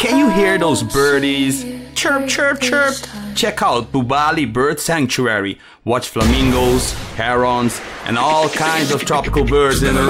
Can you hear those birdies? Chirp, chirp, chirp. Check out Bubali Bird Sanctuary. Watch flamingos, herons, and all kinds of tropical birds in the